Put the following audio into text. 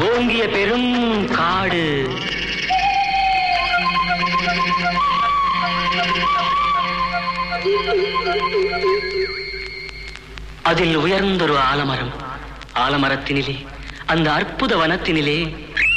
ஓங்கிய பெரும் காடு. அதில் உயர்ந்தொரு ஆலமரம். ஆலமரத்தினிலே, அந்த அற்புத வனத்தினிலே